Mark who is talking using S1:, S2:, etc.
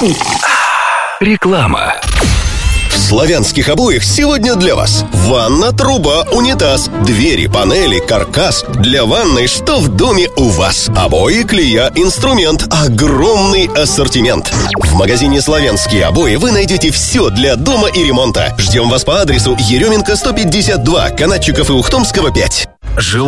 S1: Реклама.
S2: В славянских обоях сегодня для вас ванна, труба, унитаз, двери, панели, каркас. Для ванной, что в доме у вас. Обои, клея, инструмент. Огромный ассортимент. В магазине «Славянские обои» вы найдете все для дома и ремонта. Ждем вас по адресу Еременко 152, Канатчиков и Ухтомского 5.